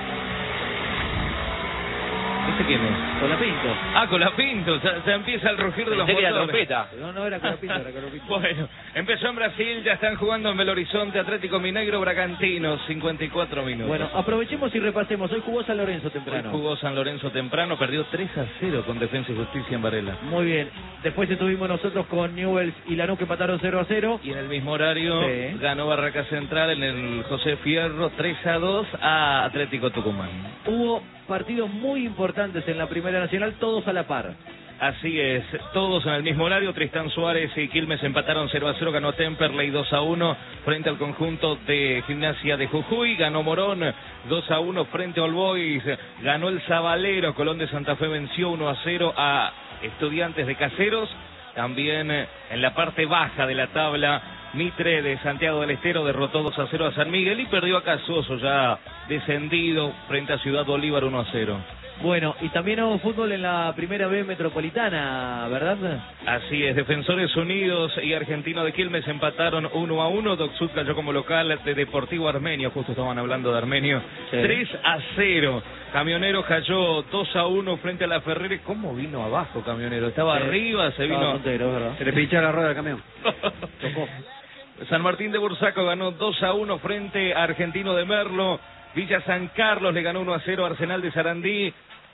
¿Este quién es? Colapinto. Ah, Colapinto, ya, ya empieza el rugir de los motores. la trompeta. No, no era Colapinto, era Colapinto. Bueno, empezó en Brasil, ya están jugando en Belo Horizonte, Atlético Mineiro, Bragantino, cincuenta y cuatro minutos. Bueno, aprovechemos y repasemos. Hoy jugó San Lorenzo temprano. Hoy jugó San Lorenzo temprano, perdió tres a cero con Defensa y Justicia en Varela. Muy bien. Después estuvimos nosotros con Newell's y Lanús, que empataron cero a cero. Y en el mismo horario sí. ganó Barraca Central en el José Fierro tres a dos a Atlético Tucumán. Hubo partidos muy importantes en la Primera Nacional, todos a la par. Así es, todos en el mismo horario. Tristán Suárez y Quilmes empataron cero a cero, ganó Temperley dos a uno frente al conjunto de Gimnasia de Jujuy, ganó Morón dos a uno frente a All Boys, ganó el Zabalero, Colón de Santa Fe venció uno a cero a Estudiantes de Caseros. También en la parte baja de la tabla, Mitre de Santiago del Estero derrotó dos a cero a San Miguel y perdió a Casoso, ya descendido, frente a Ciudad Bolívar uno a cero. Bueno, y también hubo fútbol en la Primera B Metropolitana, ¿verdad? Así es, Defensores Unidos y Argentino de Quilmes empataron uno a uno, Docsud cayó como local de Deportivo Armenio, justo estaban hablando de Armenio, sí. tres a cero. Camionero cayó dos a uno frente a la Ferrere. ¿Cómo vino abajo Camionero? Estaba sí. arriba, se vino... Montero, se le pinchó la rueda del camión. Tocó. San Martín de Bursaco ganó dos a uno frente a Argentino de Merlo. Villa San Carlos le ganó uno a cero a Arsenal de Sarandí.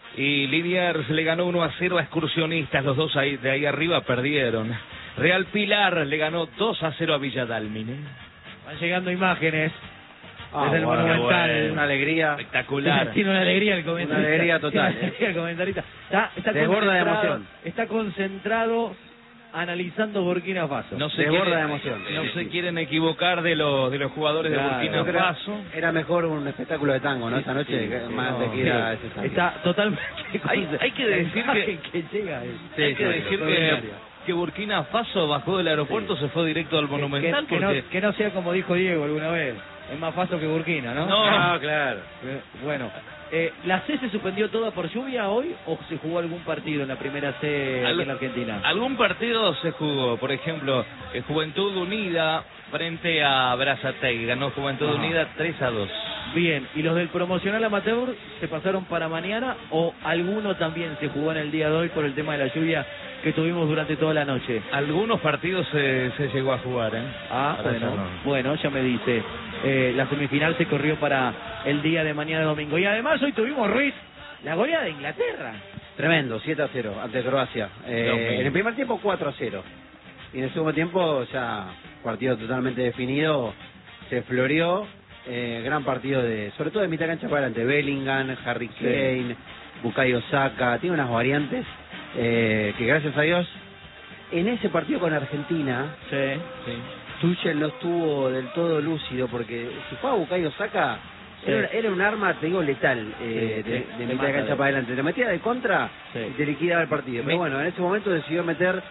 Y Liniers le ganó uno a cero a Excursionistas. Los dos ahí, de ahí arriba perdieron. Real Pilar le ganó dos a cero a Villa Dálmine. Van llegando imágenes. Ah, desde el bueno, Monumental. Bueno, una alegría. Espectacular. Tiene una alegría el comentarista. Una alegría total. Una alegría el comentarista. Está, está desborda de emoción. Está concentrado analizando Burkina Faso. No se desborda quieren, de emoción. No se quieren equivocar de los de los jugadores claro, de Burkina Faso. Era mejor un espectáculo de tango, ¿no? Sí, Esta noche, sí, más no, de que ir a sí. ese tango. Está totalmente... Hay, hay que decir que... que llega es, sí, hay que sí, decir sí, que que Burkina Faso bajó del aeropuerto, sí. se fue directo al Monumental. Que, que, porque... no, que no sea como dijo Diego alguna vez, es más Faso que Burkina, ¿no? No, no claro. Bueno, eh, ¿la C se suspendió toda por lluvia hoy o se jugó algún partido en la primera C Al, aquí en la Argentina? Algún partido se jugó, por ejemplo, eh, Juventud Unida frente a Brazatei, ganó Juventud ah. Unida tres a dos. Bien, ¿y los del promocional amateur se pasaron para mañana o alguno también se jugó en el día de hoy por el tema de la lluvia que tuvimos durante toda la noche? Algunos partidos se, se llegó a jugar, ¿eh? Ah, para bueno, no. bueno, ya me dice. Eh, la semifinal se corrió para el día de mañana domingo. Y además hoy tuvimos, Ruiz, la goleada de Inglaterra. Tremendo, siete a cero ante Croacia. Eh, en el primer tiempo cuatro a cero. Y en el segundo tiempo ya partido totalmente definido, se floreó. Eh, gran partido de, sobre todo de mitad cancha para adelante, Bellingham, Harry Kane, sí. Bukayo Saka, tiene unas variantes eh, que gracias a Dios en ese partido con Argentina, sí, sí. Tuchel no estuvo del todo lúcido porque si jugaba Bukayo Saka sí. era, era un arma, te digo, letal eh, sí, de, de, de mitad de cancha para adelante, te metía de contra sí. y te liquidaba el partido, pero bueno, en ese momento decidió meter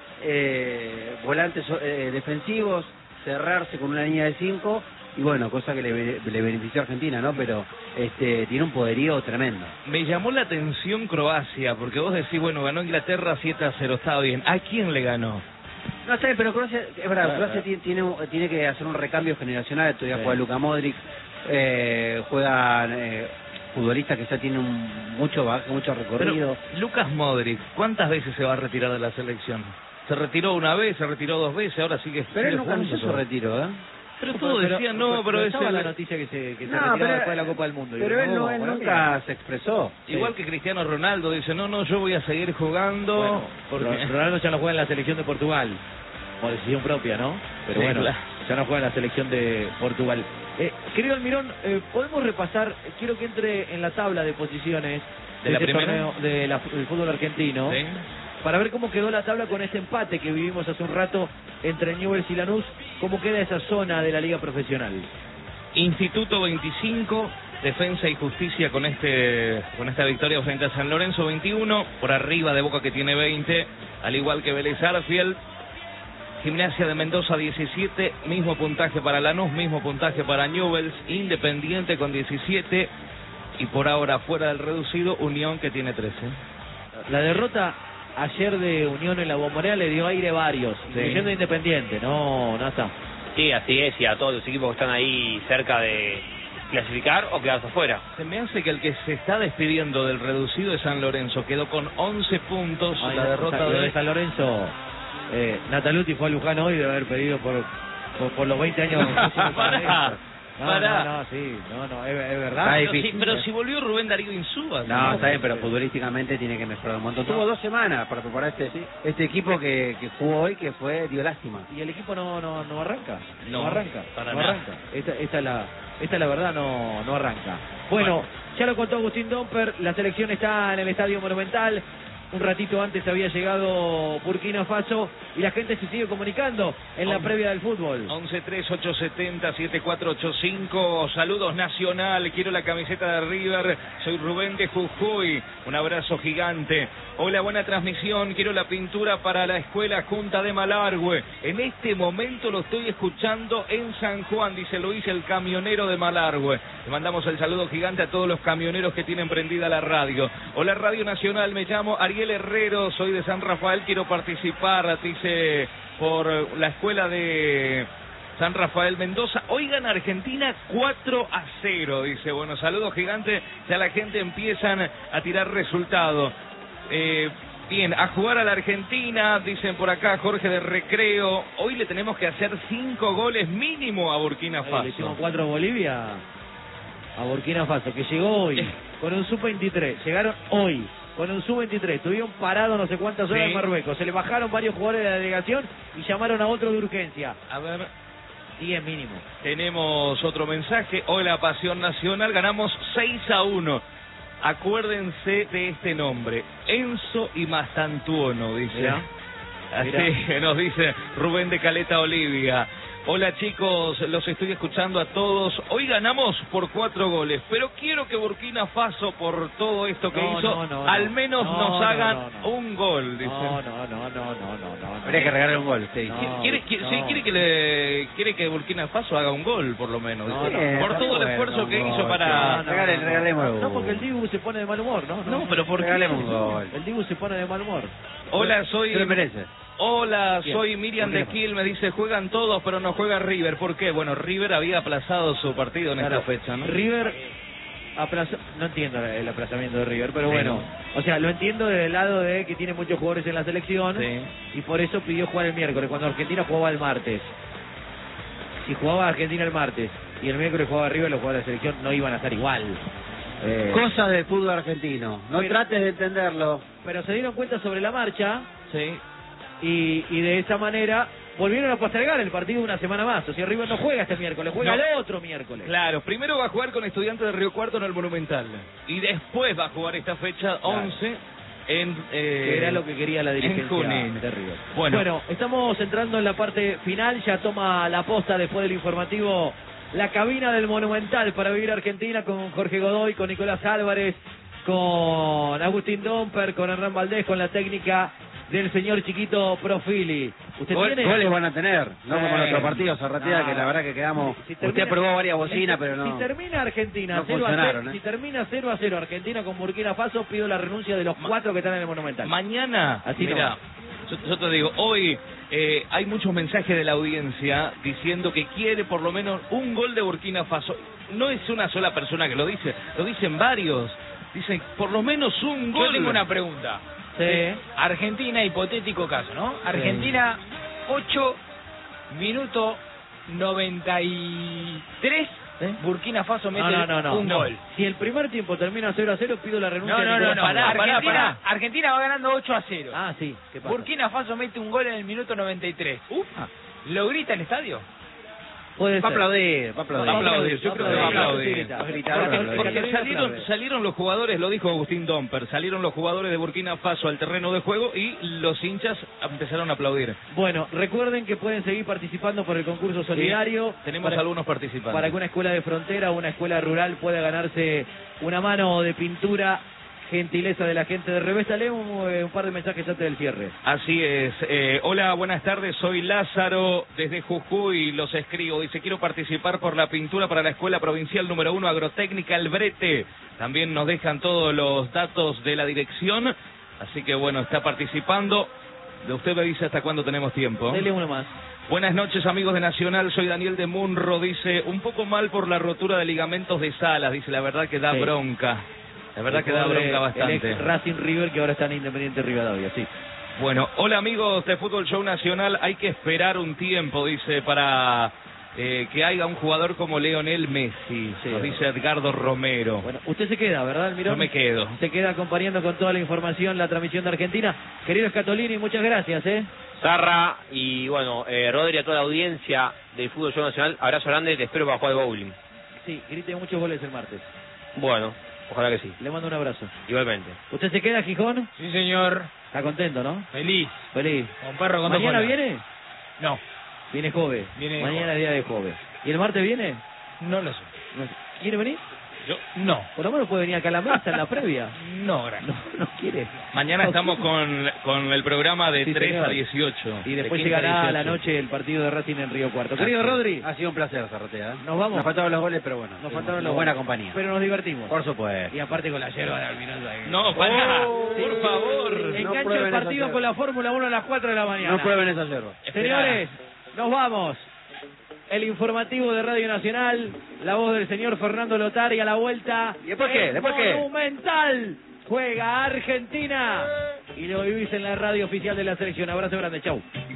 eh, volantes eh, defensivos, cerrarse con una línea de cinco. Y bueno, cosa que le, le benefició a Argentina, ¿no? Pero este tiene un poderío tremendo. Me llamó la atención Croacia, porque vos decís, bueno, ganó Inglaterra siete a cero, estaba bien. ¿A quién le ganó? No sé, pero Croacia, es verdad, Croacia tiene, tiene, tiene que hacer un recambio generacional. Todavía sí. juega Luka Modric, eh, juegan eh, futbolistas que ya tienen un, mucho bagaje, mucho recorrido. Pero Lucas Modric, ¿cuántas veces se va a retirar de la selección? Se retiró una vez, se retiró dos veces, ahora sigue... Pero él nunca anunció su retiro, ¿eh? Pero todos decían, no, pero, pero estaba es la noticia que se, que se no, retiraba pero, después de la Copa del Mundo. Pero digo, él, no, no, él bueno, nunca mira. se expresó. Igual sí. que Cristiano Ronaldo dice, no, no, yo voy a seguir jugando. Bueno, porque Ronaldo ya no juega en la selección de Portugal, por decisión propia, ¿no? Pero sí, bueno, claro. ya no juega en la selección de Portugal. Eh, querido Almirón, eh, podemos repasar, quiero que entre en la tabla de posiciones de, de la este primera torneo de la, del fútbol argentino. ¿Sí? Para ver cómo quedó la tabla con este empate que vivimos hace un rato entre Newell's y Lanús, cómo queda esa zona de la liga profesional. Instituto veinticinco, Defensa y Justicia con este con esta victoria frente a San Lorenzo veintiuno, por arriba de Boca que tiene veinte, al igual que Vélez Arfield. Gimnasia de Mendoza diecisiete, mismo puntaje para Lanús, mismo puntaje para Newell's, Independiente con diecisiete y por ahora fuera del reducido Unión que tiene trece. La derrota ayer de Unión en la Bombonera le dio aire a varios, sí. incluyendo Independiente, no, Nasa. Sí, así es, y a todos los equipos que están ahí cerca de clasificar o quedarse afuera. Se me hace que el que se está despidiendo del reducido es San Lorenzo, quedó con once puntos. Ay, la derrota de... de San Lorenzo. Eh, Nataluti fue a Luján hoy de haber pedido por, por, por los veinte años. Pará. No, Pará. no, no, sí, no, no, es, es verdad. Pero, sí, pero si volvió Rubén Darío Insúa. No, no, está bien, pero futbolísticamente tiene que mejorar un montón. No. Tuvo dos semanas para preparar este sí. este equipo que, que jugó hoy, que fue, dio lástima. Y el equipo no no, no arranca, no, no arranca, para no nada. arranca. Esta, esta, es la, esta es la verdad, no, no arranca. Bueno, bueno, ya lo contó Agustín Domper, la selección está en el Estadio Monumental. Un ratito antes había llegado Burkina Faso y la gente se sigue comunicando en la previa del fútbol. once tres ocho siete cero siete cuatro ocho cinco. Saludos Nacional, quiero la camiseta de River. Soy Rubén de Jujuy. Un abrazo gigante. Hola, buena transmisión. Quiero la pintura para la Escuela Junta de Malargüe. En este momento lo estoy escuchando en San Juan, dice Luis, el camionero de Malargüe. Le mandamos el saludo gigante a todos los camioneros que tienen prendida la radio. Hola, Radio Nacional, me llamo Ariel Herrero, soy de San Rafael, quiero participar, dice, por la escuela de San Rafael Mendoza. Hoy gana Argentina cuatro a cero, dice. Bueno, saludos gigantes, ya la gente empiezan a tirar resultados. Eh, bien, a jugar a la Argentina, dicen por acá Jorge de Recreo. Hoy le tenemos que hacer cinco goles mínimo a Burkina Faso. Le hicimos cuatro a Bolivia, a Burkina Faso, que llegó hoy con un sub veintitrés. Llegaron hoy con un sub veintitrés. Estuvieron parados no sé cuántas horas sí. en Marruecos. Se le bajaron varios jugadores de la delegación y llamaron a otro de urgencia. A ver, diez mínimo. Tenemos otro mensaje. Hola, Pasión Nacional. Ganamos seis a uno. Acuérdense de este nombre, Enzo y Mastantuono, dice. Mirá. Así Mirá. nos dice Rubén de Caleta Olivia. Hola chicos, los estoy escuchando a todos. Hoy ganamos por cuatro goles, pero quiero que Burkina Faso, por todo esto que No, hizo, no, no, al no. menos No, nos no, hagan no, no. un gol, dicen. No, no, no, no, no, no, no. Habría que regalar un gol, sí. No. ¿Quiere, quiere, no. sí, quiere que le, quiere que Burkina Faso haga un gol, por lo menos. No, dice. no, por no, todo no, el esfuerzo no, que no, hizo no, para... no, no, Regale- no, regalemos no, un no, gol. porque el Dibu se pone de mal humor, ¿no? No, pero ¿por qué? Regalemos un gol. El Dibu se pone de mal humor. Hola, soy... Se lo merece. Hola, Bien. soy Miriam ¿Por qué de no? Kiel, me dice, juegan todos, pero no juega River. ¿Por qué? Bueno, River había aplazado su partido en Claro, esta fecha, ¿no? River aplazó, no entiendo el aplazamiento de River, pero Sí, bueno, o sea, lo entiendo desde el lado de que tiene muchos jugadores en la selección Sí. y por eso pidió jugar el miércoles, cuando Argentina jugaba el martes. Si jugaba Argentina el martes y el miércoles jugaba River, los jugadores de la selección no iban a estar igual. Eh, Cosas del fútbol argentino. No Pero- trates de entenderlo. pero se dieron cuenta sobre la marcha Sí. y, y de esa manera volvieron a postergar el partido una semana más. O sea, River no juega este miércoles, juega No. el otro miércoles. Claro, primero va a jugar con Estudiantes de Río Cuarto en el Monumental. Y después va a jugar esta fecha once en... Eh, Que era lo que quería la en dirigencia Junín. de River. Bueno. Bueno, estamos entrando en la parte final, ya toma la posta después del informativo la cabina del Monumental para vivir Argentina con Jorge Godoy, con Nicolás Álvarez, con Agustín Domper, con Hernán Valdés, con la técnica del señor Chiquito Profili. ¿Usted Gol- tiene? goles van a tener, no como en Eh, otro partido, Zarratea, no. que la verdad que quedamos... Si Usted termina- aprobó varias bocinas, si- pero no... Si termina Argentina no cero a cero, funcionaron, ¿eh? si termina cero a cero Argentina con Burkina Faso, pido la renuncia de los cuatro que están en el Monumental. Mañana, Así mira, nomás. yo, yo te digo, hoy eh, hay muchos mensajes de la audiencia diciendo que quiere por lo menos un gol de Burkina Faso. No es una sola persona que lo dice, lo dicen varios. Dicen, por lo menos un gol. Yo tengo una pregunta. Sí. Argentina, hipotético caso, ¿no? Argentina, ocho, minuto noventa y tres, ¿Eh? Burkina Faso mete No, no, no, no. un no. gol. Si el primer tiempo termina cero a cero, pido la renuncia No, de no, no, Nicolás no. Álvarez. pará, Argentina, pará. Argentina va ganando ocho a cero. Ah, sí, ¿qué pasa? Burkina Faso mete un gol en el minuto noventa y tres. Ah, ¿Lo grita el estadio? puede Va a ser. aplaudir, va a aplaudir. Va a aplaudir, yo creo que va a aplaudir. grita. Va a gritar, Porque, va a aplaudir. porque Catalina salieron, aplaude. salieron los jugadores, lo dijo Agustín Domper, salieron los jugadores de Burkina Faso al terreno de juego y los hinchas empezaron a aplaudir. Bueno, recuerden que pueden seguir participando por el concurso solidario. Tenemos para, algunos participantes. para que una escuela de frontera o una escuela rural pueda ganarse una mano de pintura, gentileza de la gente de Revesta. Leo un, un par de mensajes antes del cierre. Así es. Eh, hola, buenas tardes. Soy Lázaro desde Jujuy. Los escribo. Dice, quiero participar por la pintura para la Escuela Provincial número uno Agrotécnica El Brete. También nos dejan todos los datos de la dirección. Así que bueno, está participando. De usted me dice hasta cuándo tenemos tiempo. Dele uno más. Buenas noches, amigos de Nacional. Soy Daniel de Munro. Dice, un poco mal por la rotura de ligamentos de Salas. Dice, la verdad que da Sí. bronca. La verdad El que da pobre- bronca bastante. El ex Racing River, que ahora está en Independiente Rivadavia, sí. Bueno, hola amigos de Fútbol Show Nacional, hay que esperar un tiempo, dice, para eh, que haya un jugador como Leonel Messi, Sí, nos dice Edgardo Romero. Bueno, usted se queda, ¿verdad, Almirón? Yo me quedo. Se queda acompañando con toda la información la transmisión de Argentina. Querido Scatolini, muchas gracias, ¿eh? Zarra y bueno, eh, Rodri, a toda la audiencia del Fútbol Show Nacional, abrazo grande, te espero para jugar al bowling. Sí, grite muchos goles el martes. Bueno, ojalá que sí, Le mando un abrazo. igualmente. ¿Usted se queda, Gijón? Sí, señor. Está contento, ¿no? Feliz. Feliz. Con perro con dos ¿Mañana colas. viene? No, Viene Jove. Viene Mañana Jove. es día de Jove. ¿Y el martes viene? no lo sé. No sé. ¿Quiere venir? Yo, No. Por lo menos puede venir acá a la mesa en la previa. No, gracias. No, no quiere. mañana No, estamos sí. con, con el programa de Sí, tres señor. a dieciocho. Y después de quince a llegará a la dieciocho. noche el partido de Racing en Río Cuarto. Querido Así es. Rodri, Ha sido un placer, Zarratea. ¿eh? nos vamos. Nos faltaban los goles, pero bueno. Nos tuvimos faltaron una los buena goles. compañía. Pero nos divertimos. Por supuesto. Y aparte con la yerba de Almirón. No, pará, Oh, por sí. favor. No Engancha prueben el esa partido yerba. con la Fórmula uno a las cuatro de la mañana. No prueben esa yerba. Señores, nos vamos. El informativo de Radio Nacional, la voz del señor Fernando Lotari a la vuelta. ¿Y después qué? El ¿Después qué? Monumental juega Argentina y lo vivís en la radio oficial de la selección. Abrazo grande, chau.